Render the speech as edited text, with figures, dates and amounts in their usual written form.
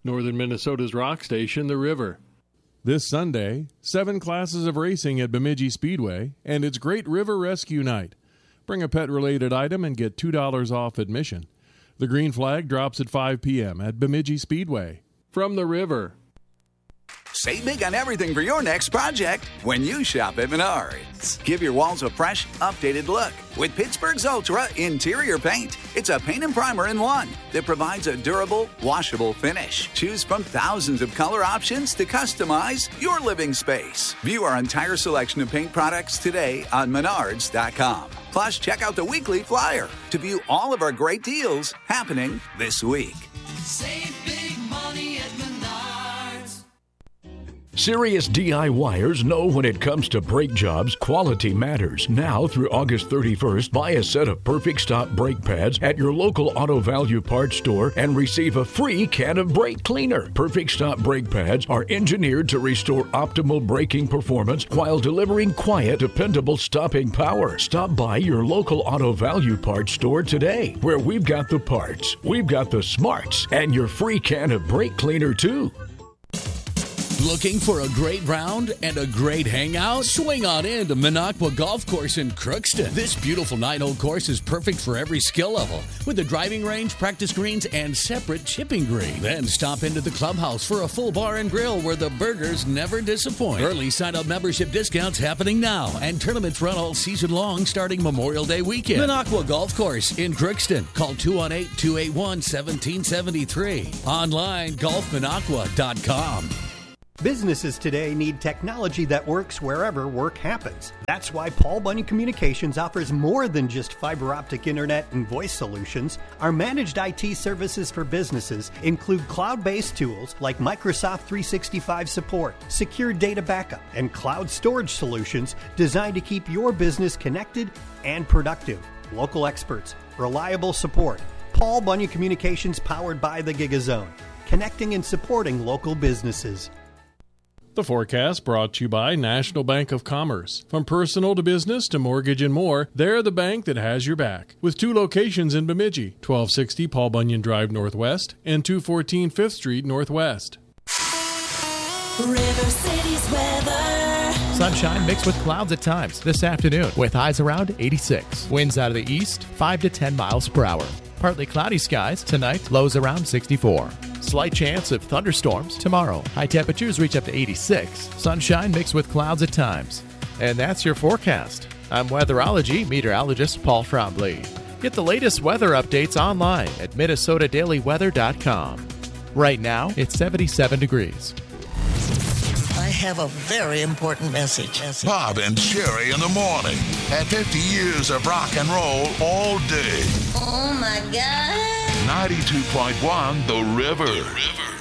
Northern Minnesota's rock station, The River. This Sunday, 7 classes of racing at Bemidji Speedway and its Great River Rescue Night. Bring a pet-related item and get $2 off admission. The green flag drops at 5 p.m. at Bemidji Speedway. From The River. Save big on everything for your next project when you shop at Menards. Give your walls a fresh, updated look with Pittsburgh's Ultra Interior Paint. It's a paint and primer in one that provides a durable, washable finish. Choose from thousands of color options to customize your living space. View our entire selection of paint products today on Menards.com. Plus, check out the weekly flyer to view all of our great deals happening this week. Save big money at Menards. Serious DIYers know when it comes to brake jobs, quality matters. Now through August 31st, buy a set of Perfect Stop brake pads at your local Auto Value Parts store and receive a free can of brake cleaner. Perfect Stop brake pads are engineered to restore optimal braking performance while delivering quiet, dependable stopping power. Stop by your local Auto Value Parts store today, where we've got the parts, we've got the smarts, and your free can of brake cleaner too. Looking for a great round and a great hangout? Swing on in to Minocqua Golf Course in Crookston. This beautiful 9-hole course is perfect for every skill level, with a driving range, practice greens, and separate chipping green. Then stop into the clubhouse for a full bar and grill where the burgers never disappoint. Early sign-up membership discounts happening now, and tournaments run all season long starting Memorial Day weekend. Minocqua Golf Course in Crookston. Call 218-281-1773. Online, golfminocqua.com. Businesses today need technology that works wherever work happens. That's why Paul Bunyan Communications offers more than just fiber optic internet and voice solutions. Our managed IT services for businesses include cloud-based tools like Microsoft 365 support, secure data backup, and cloud storage solutions designed to keep your business connected and productive. Local experts, reliable support. Paul Bunyan Communications, powered by the GigaZone, connecting and supporting local businesses. The forecast brought to you by National Bank of Commerce. From personal to business to mortgage and more, they're the bank that has your back. With 2 locations in Bemidji, 1260 Paul Bunyan Drive Northwest and 214 5th Street Northwest. River City's weather. Sunshine mixed with clouds at times this afternoon with highs around 86. Winds out of the east 5 to 10 miles per hour. Partly cloudy skies tonight, lows around 64. Slight chance of thunderstorms tomorrow. High temperatures reach up to 86. Sunshine mixed with clouds at times. And that's your forecast. I'm weatherology meteorologist Paul Trombley. Get the latest weather updates online at MinnesotaDailyWeather.com. Right now, it's 77 degrees. I have a very important message. Bob and Sherry in the morning. At 50 years of rock and roll all day. Oh, my God. 92.1 The River.